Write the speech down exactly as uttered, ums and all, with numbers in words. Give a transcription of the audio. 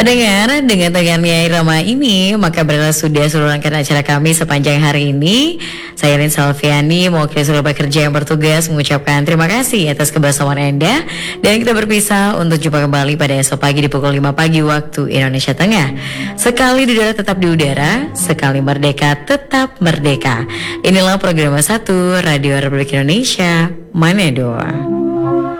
Pendengar, dengan tangannya Irama ini, maka berarti sudah seluruh rangkaian acara kami sepanjang hari ini. Saya Lin Salviani, mewakili seluruh pekerja yang bertugas mengucapkan terima kasih atas kebersamaan Anda. Dan kita berpisah untuk jumpa kembali pada esok pagi di pukul lima pagi waktu Indonesia Tengah. Sekali di udara tetap di udara, sekali merdeka tetap merdeka. Inilah program satu Radio Republik Indonesia, Manado.